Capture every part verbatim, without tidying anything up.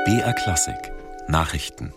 B R Klassik Nachrichten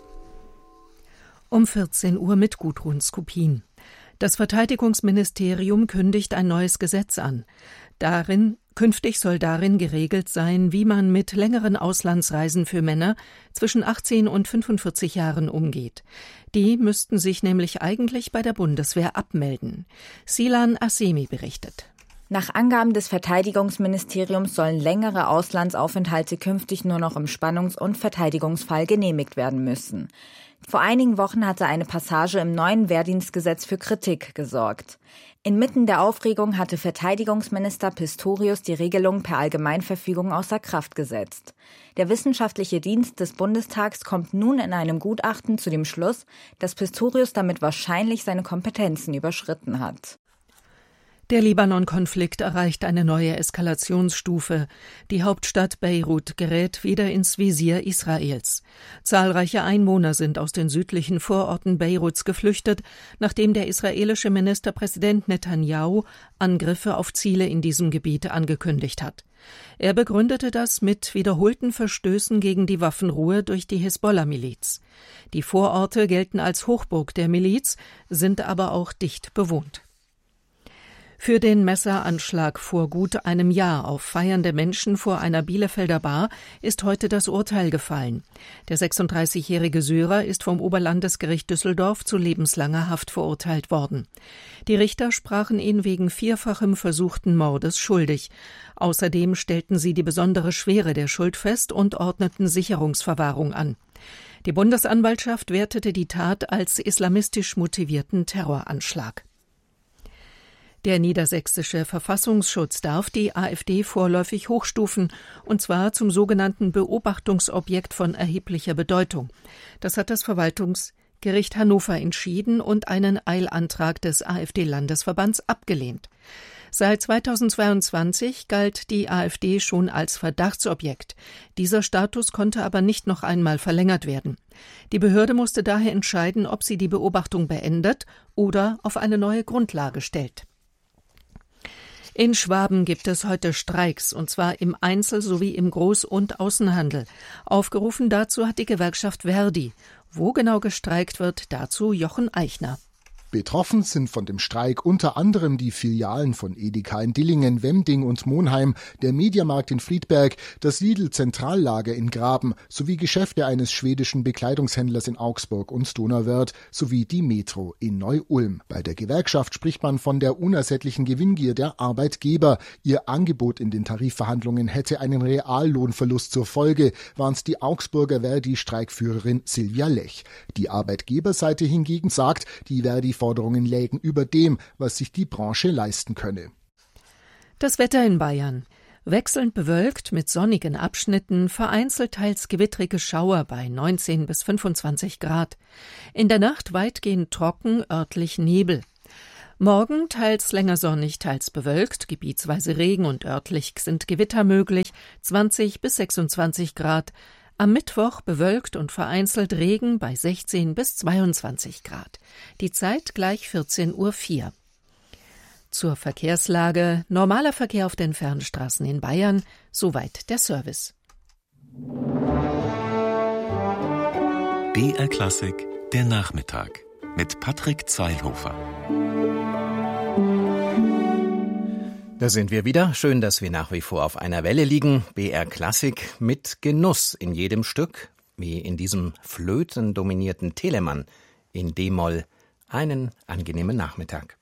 Um vierzehn Uhr mit Gudrun Skupin. Das Verteidigungsministerium kündigt ein neues Gesetz an. Darin, künftig soll darin geregelt sein, wie man mit längeren Auslandsreisen für Männer zwischen achtzehn und fünfundvierzig Jahren umgeht. Die müssten sich nämlich eigentlich bei der Bundeswehr abmelden. Silan Assemi berichtet. Nach Angaben des Verteidigungsministeriums sollen längere Auslandsaufenthalte künftig nur noch im Spannungs- und Verteidigungsfall genehmigt werden müssen. Vor einigen Wochen hatte eine Passage im neuen Wehrdienstgesetz für Kritik gesorgt. Inmitten der Aufregung hatte Verteidigungsminister Pistorius die Regelung per Allgemeinverfügung außer Kraft gesetzt. Der wissenschaftliche Dienst des Bundestags kommt nun in einem Gutachten zu dem Schluss, dass Pistorius damit wahrscheinlich seine Kompetenzen überschritten hat. Der Libanon-Konflikt erreicht eine neue Eskalationsstufe. Die Hauptstadt Beirut gerät wieder ins Visier Israels. Zahlreiche Einwohner sind aus den südlichen Vororten Beiruts geflüchtet, nachdem der israelische Ministerpräsident Netanyahu Angriffe auf Ziele in diesem Gebiet angekündigt hat. Er begründete das mit wiederholten Verstößen gegen die Waffenruhe durch die Hisbollah-Miliz. Die Vororte gelten als Hochburg der Miliz, sind aber auch dicht bewohnt. Für den Messeranschlag vor gut einem Jahr auf feiernde Menschen vor einer Bielefelder Bar ist heute das Urteil gefallen. Der sechsunddreißigjährige Syrer ist vom Oberlandesgericht Düsseldorf zu lebenslanger Haft verurteilt worden. Die Richter sprachen ihn wegen vierfachem versuchten Mordes schuldig. Außerdem stellten sie die besondere Schwere der Schuld fest und ordneten Sicherungsverwahrung an. Die Bundesanwaltschaft wertete die Tat als islamistisch motivierten Terroranschlag. Der niedersächsische Verfassungsschutz darf die AfD vorläufig hochstufen, und zwar zum sogenannten Beobachtungsobjekt von erheblicher Bedeutung. Das hat das Verwaltungsgericht Hannover entschieden und einen Eilantrag des AfD-Landesverbands abgelehnt. Seit zweitausendzweiundzwanzig galt die AfD schon als Verdachtsobjekt. Dieser Status konnte aber nicht noch einmal verlängert werden. Die Behörde musste daher entscheiden, ob sie die Beobachtung beendet oder auf eine neue Grundlage stellt. In Schwaben gibt es heute Streiks, und zwar im Einzel- sowie im Groß- und Außenhandel. Aufgerufen dazu hat die Gewerkschaft Verdi. Wo genau gestreikt wird, dazu Jochen Eichner. Betroffen sind von dem Streik unter anderem die Filialen von Edeka in Dillingen, Wemding und Monheim, der Mediamarkt in Friedberg, das Lidl-Zentrallager in Graben sowie Geschäfte eines schwedischen Bekleidungshändlers in Augsburg und Donauwörth sowie die Metro in Neu-Ulm. Bei der Gewerkschaft spricht man von der unersättlichen Gewinngier der Arbeitgeber. Ihr Angebot in den Tarifverhandlungen hätte einen Reallohnverlust zur Folge, warnt die Augsburger Verdi-Streikführerin Silvia Lech. Die Arbeitgeberseite hingegen sagt, die Verdi Forderungen lägen über dem, was sich die Branche leisten könne. Das Wetter in Bayern. Wechselnd bewölkt mit sonnigen Abschnitten, vereinzelt teils gewittrige Schauer bei neunzehn bis fünfundzwanzig Grad. In der Nacht weitgehend trocken, örtlich Nebel. Morgen teils länger sonnig, teils bewölkt, gebietsweise Regen und örtlich sind Gewitter möglich, zwanzig bis sechsundzwanzig Grad. Am Mittwoch bewölkt und vereinzelt Regen bei sechzehn bis zweiundzwanzig Grad. Die Zeit gleich vierzehn Uhr vier. Zur Verkehrslage: normaler Verkehr auf den Fernstraßen in Bayern, soweit der Service. B R Klassik, der Nachmittag mit Patrick Zeilhofer. Da sind wir wieder. Schön, dass wir nach wie vor auf einer Welle liegen. B R Klassik mit Genuss in jedem Stück, wie in diesem flötendominierten Telemann in D-Moll. Einen angenehmen Nachmittag.